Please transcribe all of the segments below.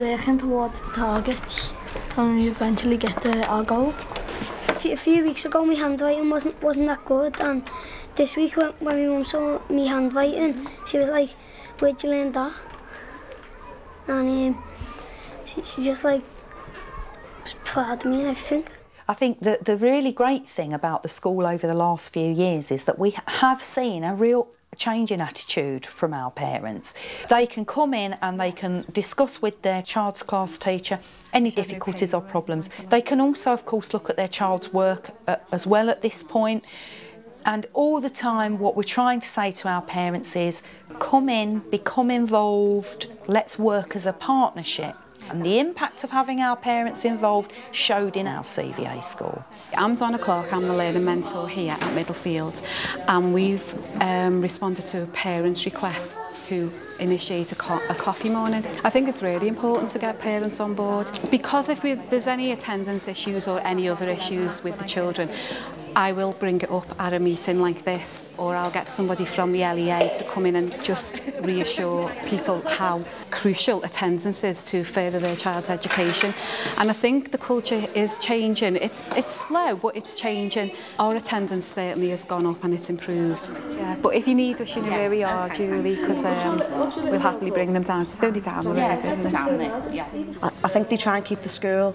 Working towards the targets and we eventually get our goal. A few weeks ago my handwriting wasn't that good, and this week when my mum saw me handwriting, she was like, "Where'd you learn that?" And she just like was proud of me and everything. I think that the really great thing about the school over the last few years is that we have seen a real change in attitude from our parents. They can come in and they can discuss with their child's class teacher any difficulties or problems. They can also, of course, look at their child's work as well at this point. And all the time what we're trying to say to our parents is, come in, become involved, let's work as a partnership. And the impact of having our parents involved showed in our CVA school. I'm Donna Clark, I'm the learning mentor here at Middlefield, and we've responded to parents' requests to initiate a coffee morning. I think it's really important to get parents on board, because if there's any attendance issues or any other issues with the children, I will bring it up at a meeting like this, or I'll get somebody from the LEA to come in and just reassure people how crucial attendance is to further their child's education. And I think the culture is changing. It's slow, but it's changing. Our attendance certainly has gone up and it's improved. Yeah. But if you need us, you know where we are, Julie, because we'll happily bring them down. It's only down the road, isn't it? Yeah. I think they try and keep the school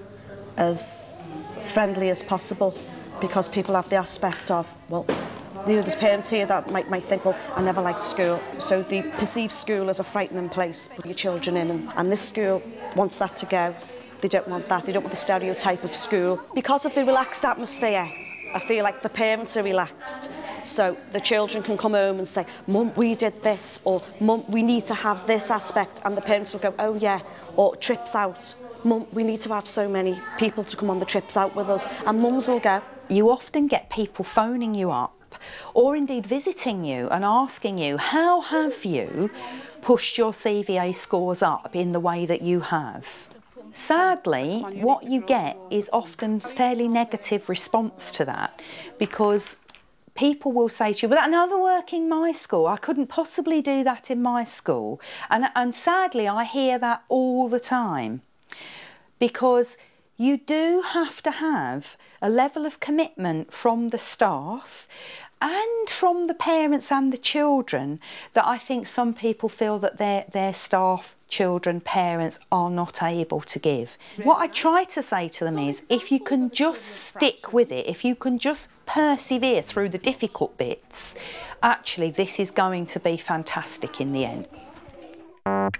as friendly as possible, because people have the aspect of, well, there's parents here that might think, well, I never liked school, so they perceive school as a frightening place to put your children in, and this school wants that to go. They don't want that, they don't want the stereotype of school. Because of the relaxed atmosphere, I feel like the parents are relaxed, so the children can come home and say, "Mum, we did this," or "Mum, we need to have this aspect," and the parents will go, "Oh yeah," or trips out. "Mum, we need to have so many people to come on the trips out with us," and mums will go. You often get people phoning you up or indeed visiting you and asking you, how have you pushed your CVA scores up in the way that you have? Sadly, what you get is often fairly negative response to that, because people will say to you, "Well, that never work in my school. I couldn't possibly do that in my school." And sadly, I hear that all the time, because you do have to have a level of commitment from the staff and from the parents and the children that I think some people feel that their staff, children, parents are not able to give. What I try to say to them is, if you can just stick with it, if you can just persevere through the difficult bits, actually this is going to be fantastic in the end.